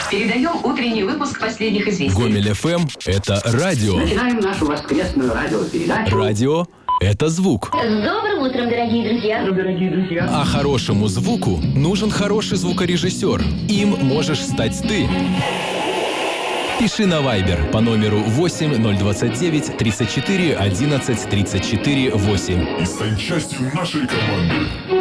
Передаем утренний выпуск последних известий. Гомель ФМ – это радио. Начинаем нашу воскресную радиопередачу. Радио – это звук. С добрым утром, дорогие друзья. А хорошему звуку нужен хороший звукорежиссер. Им можешь стать ты. Пиши на Viber по номеру 8029 34 11 34 8. И стань частью нашей команды.